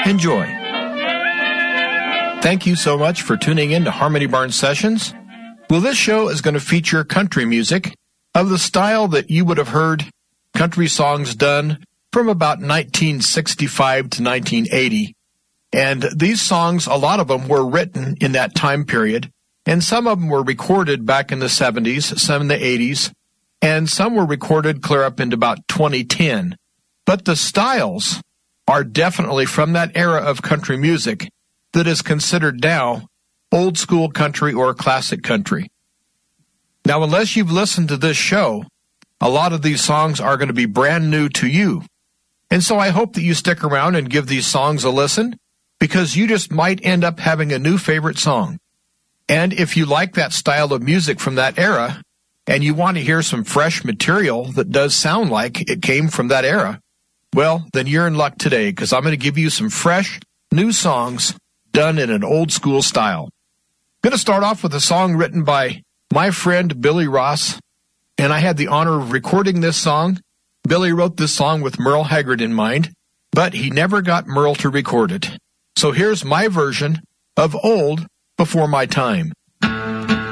Enjoy. Thank you so much for tuning in to Harmony Barn Sessions. Well, this show is going to feature country music of the style that you would have heard country songs done from about 1965 to 1980. And these songs, a lot of them were written in that time period, and some of them were recorded back in the 70s, some in the 80s, and some were recorded clear up into about 2010. But the styles are definitely from that era of country music that is considered now old school country or classic country. Now, unless you've listened to this show, a lot of these songs are going to be brand new to you. And so I hope that you stick around and give these songs a listen, because you just might end up having a new favorite song. And if you like that style of music from that era, and you want to hear some fresh material that does sound like it came from that era, well, then you're in luck today, because I'm going to give you some fresh, new songs done in an old school style. I'm going to start off with a song written by my friend Billy Ross, and I had the honor of recording this song. Billy wrote this song with Merle Haggard in mind, but he never got Merle to record it. So here's my version of Old Before My Time.